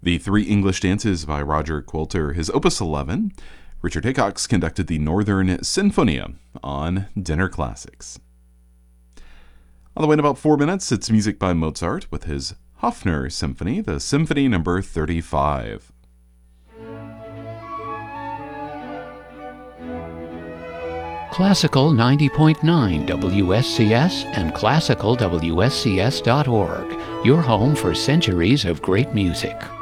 The Three English Dances by Roger Quilter, his Opus 11. Richard Hickox conducted the Northern Sinfonia on Dinner Classics. On the way in about 4 minutes, it's music by Mozart with his Hofner Symphony, the Symphony number 35. Classical 90.9 WSCS and classicalwscs.org, your home for centuries of great music.